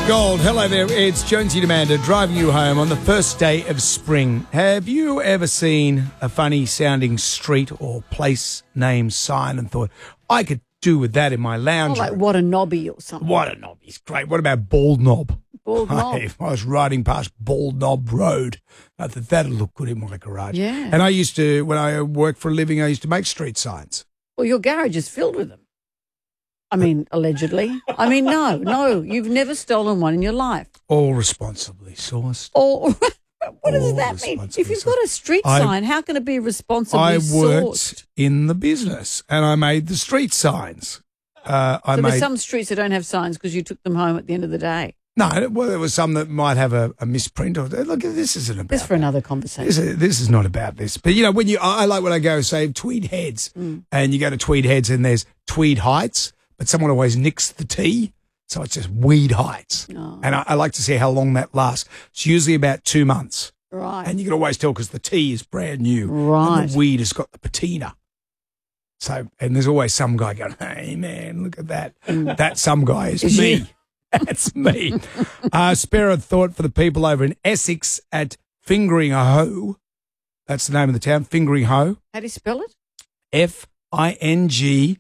Gold. Hello there, it's Jonesy Demander driving you home on the first day of spring. Have you ever seen a funny-sounding street or place name sign and thought, I could do with that in my lounge like room? What a Knobby or something. What a knob is great. What about Bald Knob? Bald Knob. If I was riding past Bald Knob Road, I thought that'd look good in my garage. Yeah. And I used to, when I worked for a living, I used to make street signs. Well, your garage is filled with them. I mean, allegedly. I mean, no, you've never stolen one in your life. All responsibly sourced. Or what does All that mean? responsibly If you've got a street sign, how can it be responsibly I worked sourced? in the business and I made the street signs. There's some streets that don't have signs because you took them home at the end of the day. No, well, there was some that might have a misprint. Or look, this isn't about. That's for another conversation. This is not about this. But you know, I like when I go say Tweed Heads, and you go to Tweed Heads and there's Tweed Heights, but someone always nicks the T, so it's just Weed Heights. Oh. And I like to see how long that lasts. It's usually about 2 months, Right. and you can always tell because the T is brand new, Right. and the weed has got the patina. So, and there's always some guy going, "Hey man, look at that." That some guy is me. you? That's me. Spare a thought for the people over in Essex at Fingering Hoe. That's the name of the town, Fingering Hoe. How do you spell it? Fingrir.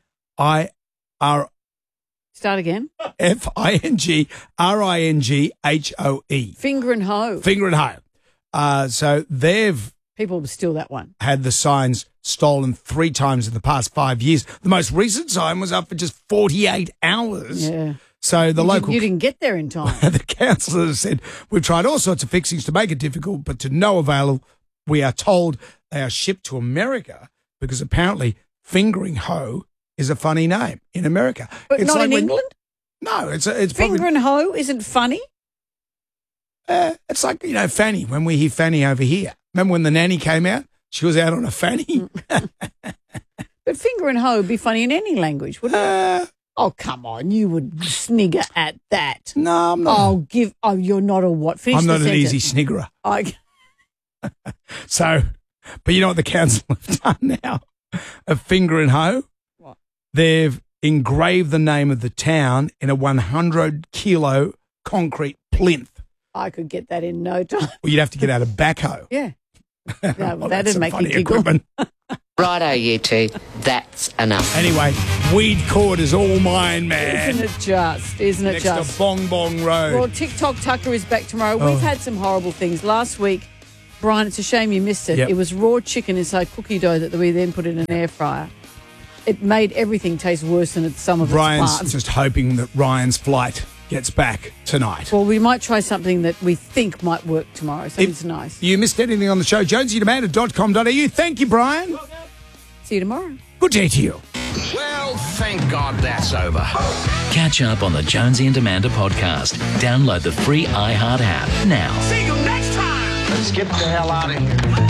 Start again. Fingringhoe. Finger and hoe. Finger and Hoe. So they've People will steal that one. had the signs stolen 3 times in the past 5 years. The most recent sign was up for just 48 hours. Yeah. So the local... You didn't get there in time. The councillor said, we've tried all sorts of fixings to make it difficult, but to no avail. We are told they are shipped to America because apparently Fingering Hoe is a funny name in America. But It's not like in when- England? No, it's Finger probably... and hoe isn't funny? It's like, you know, Fanny, when we hear Fanny over here. Remember when the nanny came out? She was out on a fanny. But finger and hoe would be funny in any language, wouldn't it? Oh, come on. You would snigger at that. No, I'm not. You're not a what? Finish I'm the not an sentence. easy sniggerer. I- So, but you know what the council have done now? A Finger and Hoe. What? They've engraved the name of the town in a 100-kilo concrete plinth. I could get that in no time. Well, you'd have to get out a backhoe. Yeah. No, Well, that'd that's some make me funny giggle. equipment. Righto, you two. That's enough. Anyway, weed cord is all mine, man. Isn't it just? Isn't it Next just? to Bong Bong Road. Well, TikTok Tucker is back tomorrow. We've had some horrible things. Last week, Brian, it's a shame you missed it. Yep. It was raw chicken inside cookie dough that we then put in an air fryer. It made everything taste worse than some of its Brian's parts. just hoping that Ryan's flight gets back tonight. Well, we might try something that we think might work tomorrow. So it's nice. You missed anything on the show, jonesydemanded.com.au. Thank you, Brian. See you tomorrow. Good day to you. Well, thank God that's over. Catch up on the Jonesy and Amanda podcast. Download the free iHeart app now. See you next time. Let's get the hell out of here.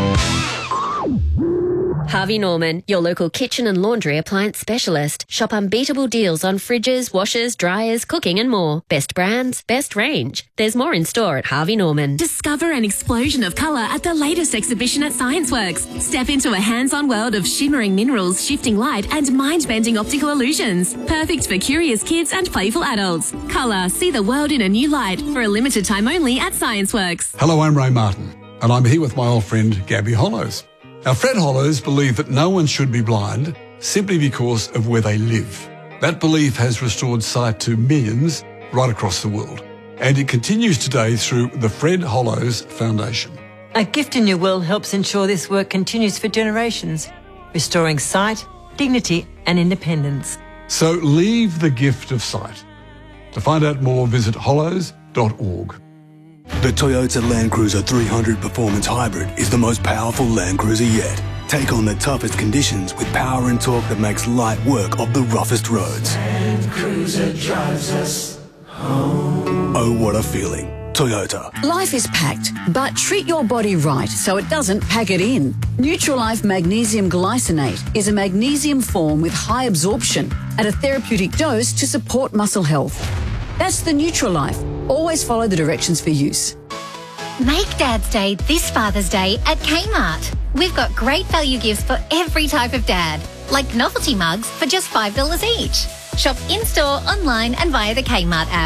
Harvey Norman, your local kitchen and laundry appliance specialist. Shop unbeatable deals on fridges, washers, dryers, cooking and more. Best brands, best range. There's more in store at Harvey Norman. Discover an explosion of colour at the latest exhibition at ScienceWorks. Step into a hands-on world of shimmering minerals, shifting light and mind-bending optical illusions. Perfect for curious kids and playful adults. Colour, see the world in a new light for a limited time only at ScienceWorks. Hello, I'm Ray Martin, and I'm here with my old friend Gabby Hollows. Now, Fred Hollows believe that no one should be blind simply because of where they live. That belief has restored sight to millions right across the world, and it continues today through the Fred Hollows Foundation. A Gift in Your Will helps ensure this work continues for generations, restoring sight, dignity and independence. So leave the gift of sight. To find out more, visit hollows.org. The Toyota Land Cruiser 300 Performance Hybrid is the most powerful Land Cruiser yet. Take on the toughest conditions with power and torque that makes light work of the roughest roads. Land Cruiser drives us home. Oh, what a feeling. Toyota. Life is packed, but treat your body right so it doesn't pack it in. Nutrilife Magnesium Glycinate is a magnesium form with high absorption at a therapeutic dose to support muscle health. That's the Nutrilife. Always follow the directions for use. Make Dad's Day this Father's Day at Kmart. We've got great value gifts for every type of dad, like novelty mugs for just $5 each. Shop in-store, online and via the Kmart app.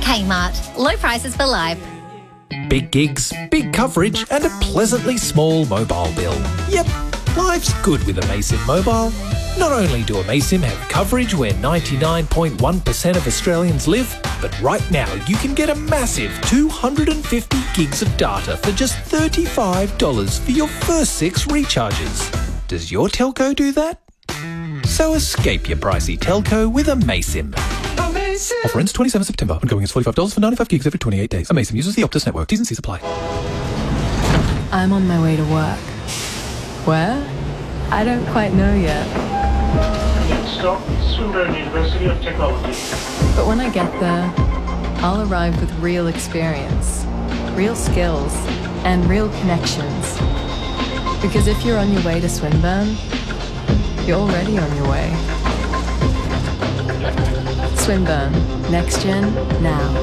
Kmart. Low prices for life. Big gigs, big coverage and a pleasantly small mobile bill. Yep, life's good with Amaysim Mobile. Not only do Amaysim have coverage where 99.1% of Australians live, but right now you can get a massive 250 gigs of data for just $35 for your first 6 recharges. Does your telco do that? So escape your pricey telco with Amaysim. Offer ends 27 September. Ongoing is $45 for 95 gigs every 28 days. Amaysim uses the Optus network. T's and C's apply. I'm on my way to work. Where? I don't quite know yet. Next stop, Swinburne University of Technology. But when I get there, I'll arrive with real experience, real skills, and real connections. Because if you're on your way to Swinburne, you're already on your way. Swinburne. Next Gen, now.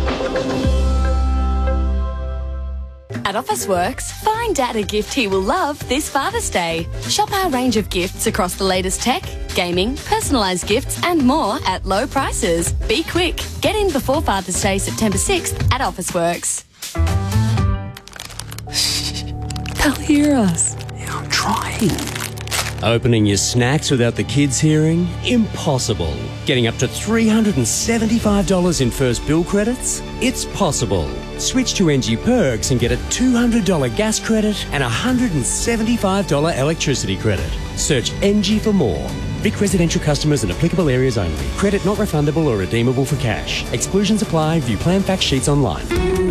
At Officeworks, find Dad a gift he will love this Father's Day. Shop our range of gifts across the latest tech, gaming, personalised gifts and more at low prices. Be quick. Get in before Father's Day, September 6th at Officeworks. They'll hear us. Yeah, I'm trying. Opening your snacks without the kids hearing? Impossible. Getting up to $375 in first bill credits? It's possible. Switch to NG Perks and get a $200 gas credit and a $175 electricity credit. Search NG for more. Vic residential customers and applicable areas only. Credit not refundable or redeemable for cash. Exclusions apply. View plan fact sheets online.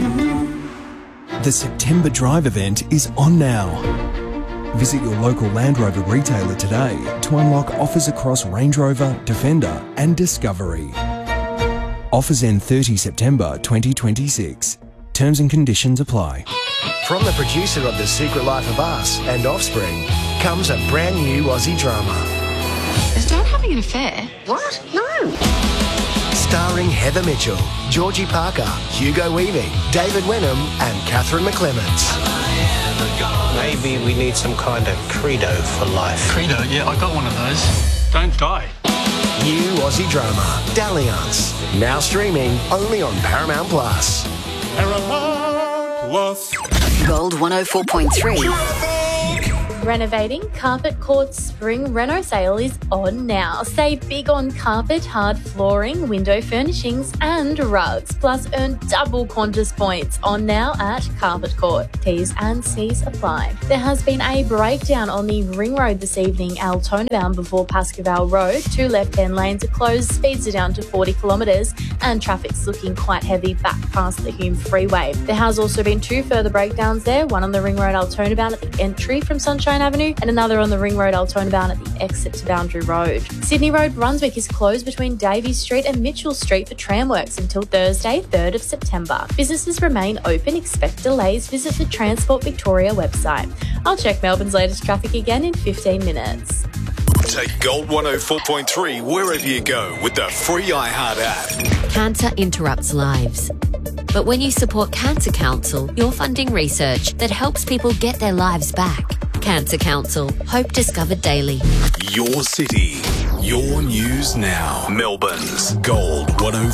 The September Drive event is on now. Visit your local Land Rover retailer today to unlock offers across Range Rover, Defender and Discovery. Offers end 30 September 2026. Terms and conditions apply. From the producer of The Secret Life of Us and Offspring comes a brand new Aussie drama. Is Dad having an affair? What? No. Starring Heather Mitchell, Georgie Parker, Hugo Weaving, David Wenham and Catherine McClements. Maybe we need some kind of credo for life. Credo? Yeah, I got one of those. Don't die. New Aussie drama, Dalliance. Now streaming only on Paramount Plus. Paramount Plus. Gold 104.3. Renovating? Carpet Court's spring reno sale is on now. Save big on carpet, hard flooring, window furnishings and rugs. Plus earn double Qantas points on now at Carpet Court. T's and C's apply. There has been a breakdown on the Ring Road this evening. Altona bound before Pascoval Road. 2 left-hand lanes are closed. Speeds are down to 40 kilometres and traffic's looking quite heavy back past the Hume Freeway. There has also been 2 further breakdowns there. One on the Ring Road Altona bound at the entry from Sunshine Avenue and another on the Ring Road Altona bound at the exit to Boundary Road. Sydney Road Brunswick is closed between Davies Street and Mitchell Street for tramworks until Thursday, 3rd of September. Businesses remain open. Expect delays. Visit the Transport Victoria website. I'll check Melbourne's latest traffic again in 15 minutes. Take Gold 104.3 wherever you go with the free iHeart app. Cancer interrupts lives. But when you support Cancer Council, you're funding research that helps people get their lives back. Cancer Council. Hope discovered daily. Your city. Your news now. Melbourne's Gold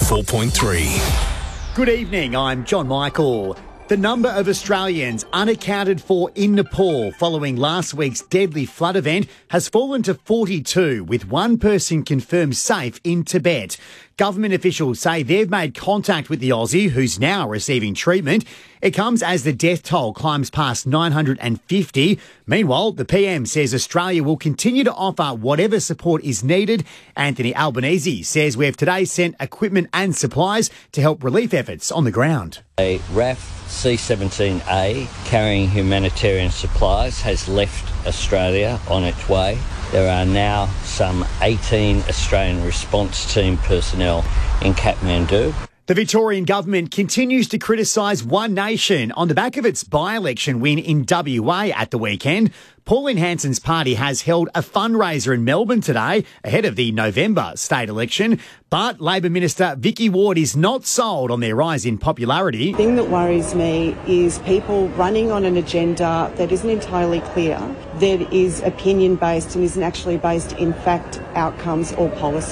104.3. Good evening, I'm John Michael. The number of Australians unaccounted for in Nepal following last week's deadly flood event has fallen to 42, with one person confirmed safe in Tibet. Government officials say they've made contact with the Aussie, who's now receiving treatment. It comes as the death toll climbs past 950. Meanwhile, the PM says Australia will continue to offer whatever support is needed. Anthony Albanese says we've today sent equipment and supplies to help relief efforts on the ground. A RAF C-17A carrying humanitarian supplies has left Australia on its way. There are now some 18 Australian response team personnel in Kathmandu. The Victorian government continues to criticise One Nation on the back of its by-election win in WA at the weekend. Pauline Hanson's party has held a fundraiser in Melbourne today ahead of the November state election. But Labor Minister Vicky Ward is not sold on their rise in popularity. The thing that worries me is people running on an agenda that isn't entirely clear, that is opinion-based and isn't actually based in fact, outcomes or policy.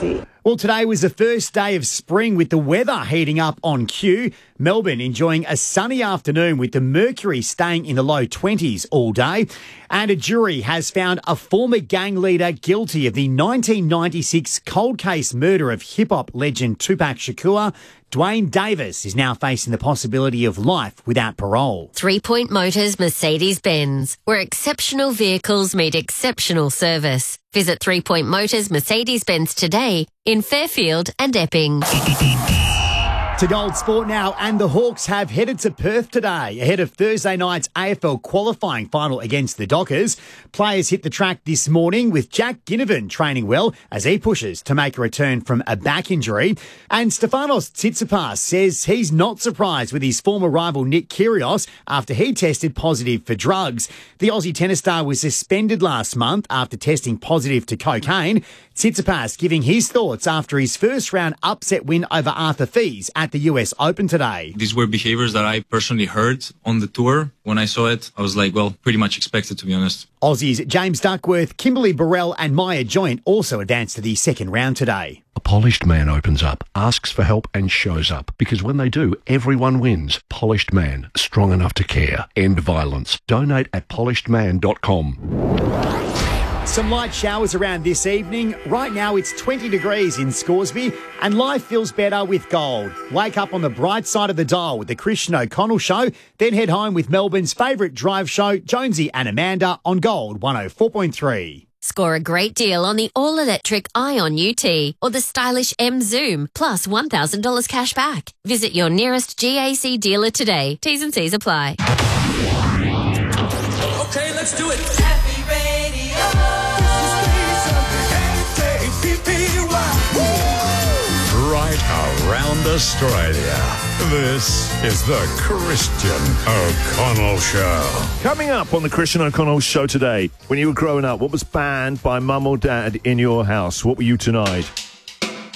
Well, today was the first day of spring with the weather heating up on cue. Melbourne enjoying a sunny afternoon with the mercury staying in the low 20s all day. And a jury has found a former gang leader guilty of the 1996 cold case murder of hip-hop legend Tupac Shakur. Dwayne Davis is now facing the possibility of life without parole. 3 Point Motors Mercedes-Benz, where exceptional vehicles meet exceptional service. Visit 3 Point Motors Mercedes-Benz today in Fairfield and Epping. To Gold Sport now, and the Hawks have headed to Perth today ahead of Thursday night's AFL qualifying final against the Dockers. Players hit the track this morning with Jack Ginnivan training well as he pushes to make a return from a back injury. And Stefanos Tsitsipas says he's not surprised with his former rival Nick Kyrgios after he tested positive for drugs. The Aussie tennis star was suspended last month after testing positive to cocaine. Tsitsipas giving his thoughts after his first round upset win over Arthur Fils at the US Open today. These were behaviors that I personally heard on the tour. When I saw it, I was like, well, pretty much expected, to be honest. Aussies James Duckworth, Kimberly Burrell and Maya Joint also advanced to the second round today. A polished man opens up, asks for help and shows up. Because when they do, everyone wins. Polished Man, strong enough to care. End violence. Donate at polishedman.com. Some light showers around this evening. Right now it's 20 degrees in Scoresby and life feels better with gold. Wake up on the bright side of the dial with the Christian O'Connell Show, then head home with Melbourne's favourite drive show, Jonesy and Amanda on Gold 104.3. Score a great deal on the all-electric Ion UT or the stylish M Zoom, plus $1,000 cash back. Visit your nearest GAC dealer today. T's and C's apply. Okay, let's do it. Right around Australia, this is the Christian O'Connell Show. Coming up on the Christian O'Connell Show today, when you were growing up, what was banned by mum or dad in your house? What were you tonight?